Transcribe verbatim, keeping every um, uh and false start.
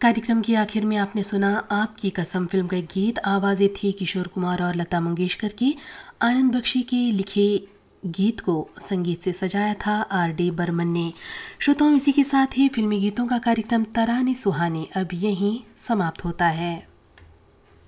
कार्यक्रम के आखिर में आपने सुना आपकी कसम फिल्म का एक गीत। आवाज़ें थी किशोर कुमार और लता मंगेशकर की। आनंद बख्शी के लिखे गीत को संगीत से सजाया था आर डी बर्मन ने। श्रोताओं, इसी के साथ ही फिल्मी गीतों का कार्यक्रम तराने सुहाने अब यहीं समाप्त होता है।